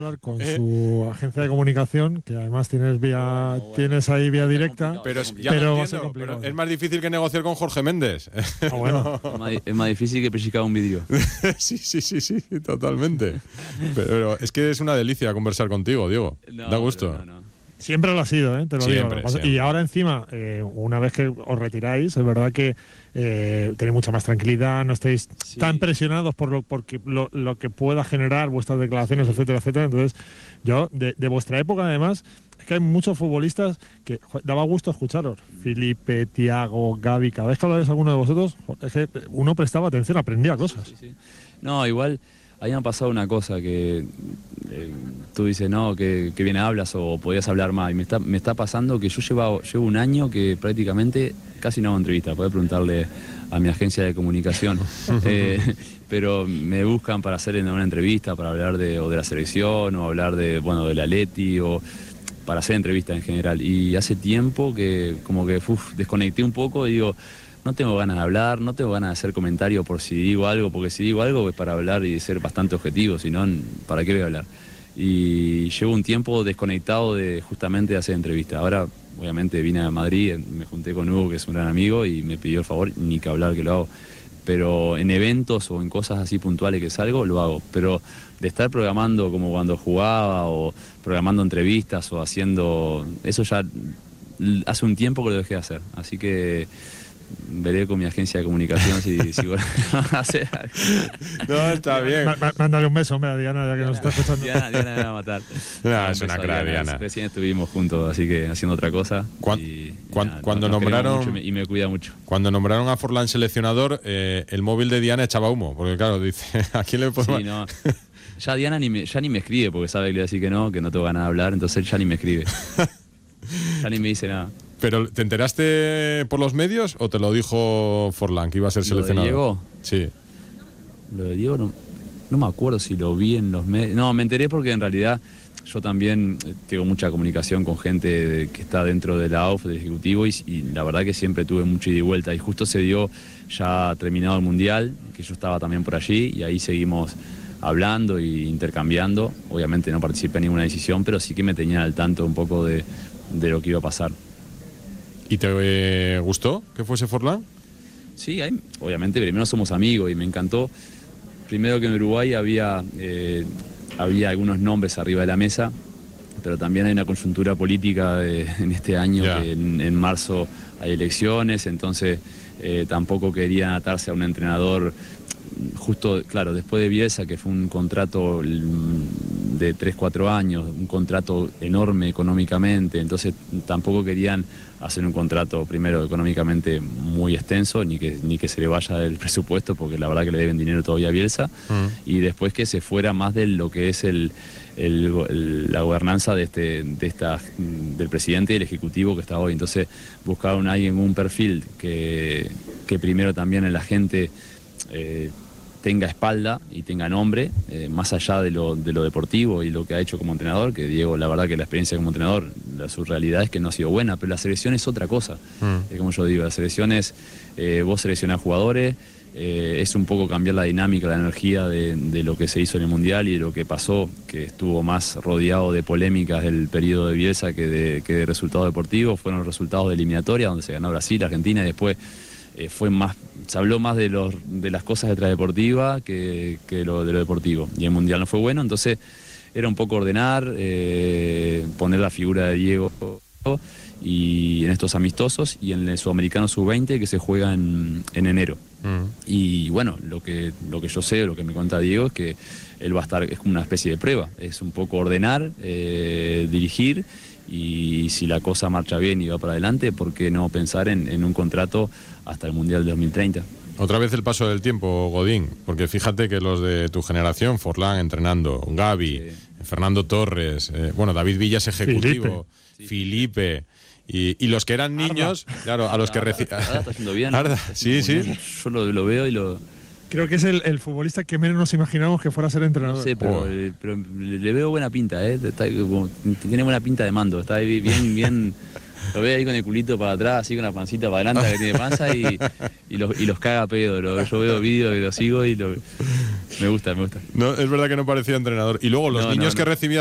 hablar con su agencia de comunicación, que además tienes ahí vía directa, Pero ya pero lo va a ser entiendo, complicado. pero es más difícil que negociar con Jorge Méndez. Ah, bueno. Es más difícil que pellizcar un vídeo. Sí, totalmente. Pero es que es una delicia conversar contigo, Diego. Da gusto. No. Siempre lo ha sido, te lo Siempre, digo. siempre. Y ahora encima, una vez que os retiráis, es verdad que tenéis mucha más tranquilidad, no estáis tan presionados por lo que pueda generar vuestras declaraciones, etcétera, etcétera. Entonces, yo, de vuestra época, además, es que hay muchos futbolistas que daba gusto escucharos. Felipe, Thiago, Gavi, cada vez que habláis alguno de vosotros, es que uno prestaba atención, aprendía cosas. Sí. No, igual, a mí me ha pasado una cosa que tú dices, no, que bien hablas o podías hablar más. Y me está pasando que yo llevo un año que prácticamente casi no hago entrevistas. Podés preguntarle a mi agencia de comunicación. Pero me buscan para hacer una entrevista, para hablar o de la selección, o hablar del Atleti, o para hacer entrevistas en general. Y hace tiempo que como que desconecté un poco y digo, no tengo ganas de hablar, no tengo ganas de hacer comentarios por si digo algo, porque si digo algo es para hablar y ser bastante objetivo, si no, ¿para qué voy a hablar? Y llevo un tiempo desconectado justamente de hacer entrevistas. Ahora, obviamente, vine a Madrid, me junté con Hugo, que es un gran amigo, y me pidió el favor, ni que hablar que lo hago. Pero en eventos o en cosas así puntuales que salgo, lo hago. Pero de estar programando como cuando jugaba, o programando entrevistas, o haciendo... Eso ya hace un tiempo que lo dejé de hacer. Así que veré con mi agencia de comunicación si bueno, hacer algo. No, está bien. Mándale un beso, hombre, a Diana, ya que nos está escuchando. Diana me va a matar. No, es una crack, Diana. Recién estuvimos juntos, así que haciendo otra cosa. Cuando nombraron... Y me cuida mucho. Cuando nombraron a Forlán seleccionador, el móvil de Diana echaba humo, porque claro, dice, ¿a quién le podemos...? Sí, no. Ya Diana ni me escribe, porque sabe que le voy a decir que no tengo ganas de hablar, entonces ya ni me escribe. Ya ni me dice nada. ¿Pero te enteraste por los medios o te lo dijo Forlán, que iba a ser seleccionado? ¿Lo de Diego? Sí. Lo de Diego no me acuerdo si lo vi en los medios. No, me enteré porque en realidad yo también tengo mucha comunicación con gente que está dentro de la AUF, del Ejecutivo, y la verdad que siempre tuve mucho ida y vuelta. Y justo se dio ya terminado el Mundial, que yo estaba también por allí, y ahí seguimos hablando e intercambiando. Obviamente no participé en ninguna decisión, pero sí que me tenía al tanto un poco de lo que iba a pasar. ¿Y te gustó que fuese Forlán? Sí, obviamente primero somos amigos y me encantó. Primero que en Uruguay había algunos nombres arriba de la mesa, pero también hay una coyuntura política en este año, que en marzo hay elecciones, entonces tampoco querían atarse a un entrenador. Justo, claro, después de Bielsa, que fue un contrato de 3-4 años, un contrato enorme económicamente, entonces tampoco querían hacer un contrato, primero, económicamente muy extenso, ni que se le vaya del presupuesto, porque la verdad que le deben dinero todavía a Bielsa, y después que se fuera más de lo que es la gobernanza del presidente y el ejecutivo que está hoy. Entonces buscaron a alguien, un perfil que primero también en la gente tenga espalda y tenga nombre, más allá de lo deportivo y lo que ha hecho como entrenador, que Diego, la verdad que la experiencia como entrenador, su realidad es que no ha sido buena, pero la selección es otra cosa. Como yo digo, la selección es, vos seleccionás jugadores, es un poco cambiar la dinámica, la energía de lo que se hizo en el Mundial y de lo que pasó, que estuvo más rodeado de polémicas del periodo de Bielsa que de resultados deportivos. Fueron los resultados de eliminatoria, donde se ganó Brasil, Argentina, y después se habló más de las cosas extradeportivas que de lo deportivo, y el Mundial no fue bueno, entonces era un poco ordenar, poner la figura de Diego y en estos amistosos y en el Sudamericano Sub-20 que se juega en enero. Y bueno, lo que yo sé, lo que me cuenta Diego, es que él va a estar, es como una especie de prueba, es un poco ordenar, dirigir, y si la cosa marcha bien y va para adelante, ¿por qué no pensar en un contrato hasta el Mundial de 2030? Otra vez el paso del tiempo, Godín, porque fíjate que los de tu generación, Forlán entrenando, Gavi, Fernando Torres, David Villa es ejecutivo, Felipe, y los que eran niños, claro, a los que Arda está haciendo bien, ¿no? Arda, sí. Yo lo veo y lo... Creo que es el futbolista que menos nos imaginamos que fuera a ser entrenador. No sé, pero le veo buena pinta, tiene buena pinta de mando, está ahí bien. Lo veo ahí con el culito para atrás, así con la pancita para adelante, que tiene panza, y los caga a pedo. Yo veo vídeos y lo sigo y Me gusta. No, es verdad que no parecía entrenador. Y luego los niños que recibía